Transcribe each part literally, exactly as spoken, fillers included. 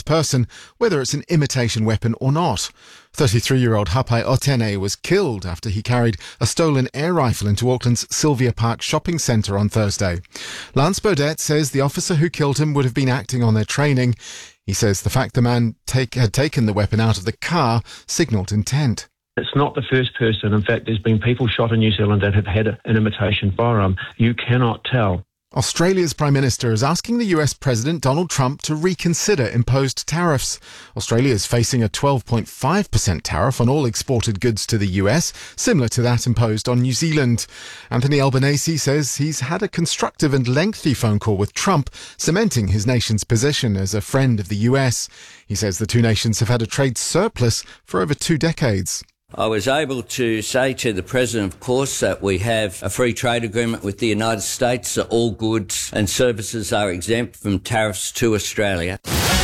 twelfth person, whether it's an imitation weapon or not. thirty-three-year-old Hapai Otene was killed after he carried a stolen air rifle into Auckland's Sylvia Park shopping centre on Thursday. Lance Baudet says the officer who killed him would have been acting on their training. He says the fact the man take, had taken the weapon out of the car signalled intent. It's not the first person. In fact, there's been people shot in New Zealand that have had an imitation firearm. You cannot tell. Australia's Prime Minister is asking the U S President Donald Trump to reconsider imposed tariffs. Australia is facing a twelve point five percent tariff on all exported goods to the U S, similar to that imposed on New Zealand. Anthony Albanese says he's had a constructive and lengthy phone call with Trump, cementing his nation's position as a friend of the U S. He says the two nations have had a trade surplus for over two decades. I was able to say to the President, of course, that we have a free trade agreement with the United States, that all goods and services are exempt from tariffs to Australia.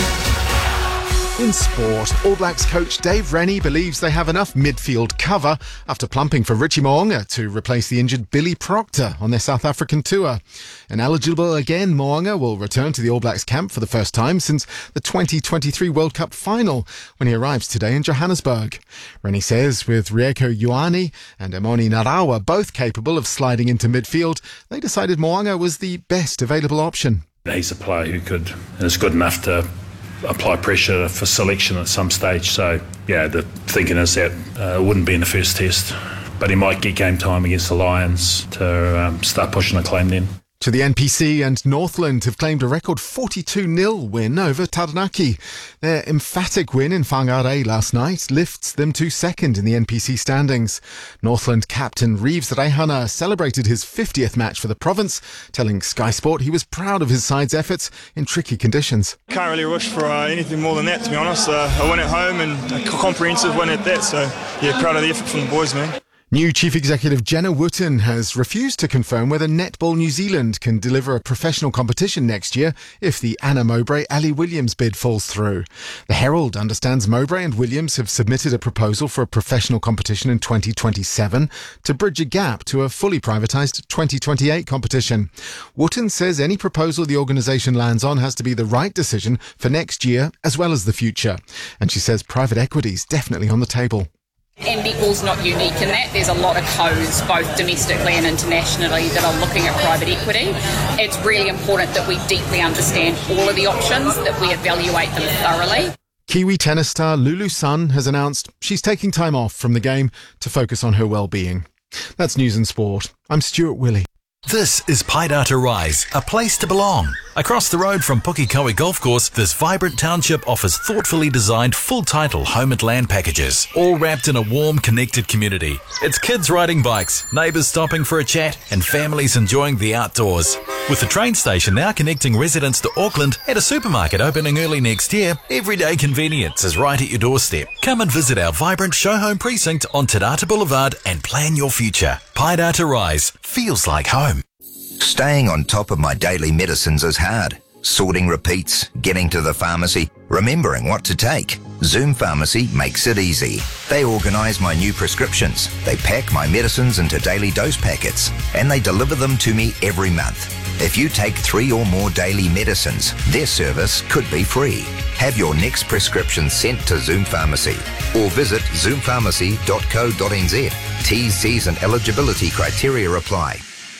In sport, All Blacks coach Dave Rennie believes they have enough midfield cover after plumping for Richie Mo'unga to replace the injured Billy Proctor on their South African tour. Ineligible again, Mo'unga will return to the All Blacks camp for the first time since the twenty twenty-three World Cup final when he arrives today in Johannesburg. Rennie says with Rieko Ioane and Emoni Narawa both capable of sliding into midfield, they decided Mo'unga was the best available option. He's a player who could, and is good enough to apply pressure for selection at some stage. So, yeah, the thinking is that uh, it wouldn't be in the first test, but he might get game time against the Lions to um, start pushing a claim then. To the N P C and Northland have claimed a record forty-two nil win over Taranaki. Their emphatic win in Whangarei last night lifts them to second in the N P C standings. Northland captain Reeves Reihana celebrated his fiftieth match for the province, telling Sky Sport he was proud of his side's efforts in tricky conditions. Can't really wish for uh, anything more than that, to be honest. Uh, a win at home and a comprehensive win at that, so yeah, proud of the effort from the boys, man. New Chief Executive Jenna Wooten has refused to confirm whether Netball New Zealand can deliver a professional competition next year if the Anna Mowbray Ali Williams bid falls through. The Herald understands Mowbray and Williams have submitted a proposal for a professional competition in twenty twenty-seven to bridge a gap to a fully privatised twenty twenty-eight competition. Wooten says any proposal the organisation lands on has to be the right decision for next year as well as the future. And she says private equity is definitely on the table. And netball's not unique in that. There's a lot of codes, both domestically and internationally, that are looking at private equity. It's really important that we deeply understand all of the options, that we evaluate them thoroughly. Kiwi tennis star Lulu Sun has announced she's taking time off from the game to focus on her well-being. That's News and Sport. I'm Stuart Willey. This is Paidata Rise, a place to belong. Across the road from Pukekohe Golf Course, this vibrant township offers thoughtfully designed full-title home and land packages, all wrapped in a warm, connected community. It's kids riding bikes, neighbours stopping for a chat, and families enjoying the outdoors. With the train station now connecting residents to Auckland and a supermarket opening early next year, everyday convenience is right at your doorstep. Come and visit our vibrant show home precinct on Te Rata Boulevard and plan your future. Paidata Rise feels like home. Staying on top of my daily medicines is hard. Sorting repeats, getting to the pharmacy, remembering what to take. Zoom Pharmacy makes it easy. They organise my new prescriptions. They pack my medicines into daily dose packets, and they deliver them to me every month. If you take three or more daily medicines, their service could be free. Have your next prescription sent to Zoom Pharmacy or visit zoom pharmacy dot co dot n z. T's, C's and eligibility criteria apply.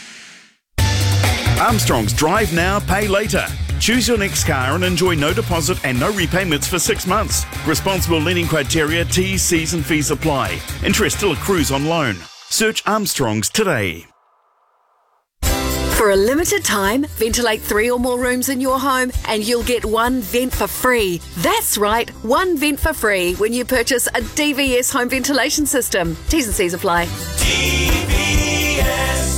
Armstrong's Drive Now, Pay Later. Choose your next car and enjoy no deposit and no repayments for six months. Responsible lending criteria, T's, C's and fees apply. Interest still accrues on loan. Search Armstrong's today. For a limited time, ventilate three or more rooms in your home and you'll get one vent for free. That's right, one vent for free when you purchase a D V S home ventilation system. T's and C's apply. D V S.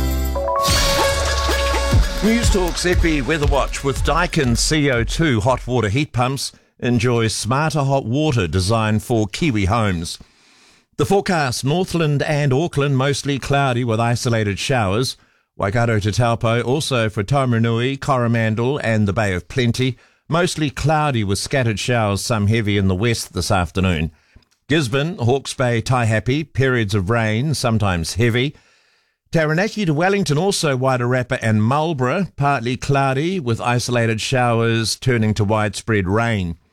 News Talk's Epi Weather Watch with Daikin C O two hot water heat pumps. Enjoy smarter hot water designed for Kiwi homes. The forecast, Northland and Auckland mostly cloudy with isolated showers. Waikato to Taupo, also for Taumarunui, Coromandel and the Bay of Plenty. Mostly cloudy with scattered showers, some heavy in the west this afternoon. Gisborne, Hawke's Bay, Taihape, periods of rain, sometimes heavy. Taranaki to Wellington, also Wairarapa and Marlborough, partly cloudy with isolated showers turning to widespread rain.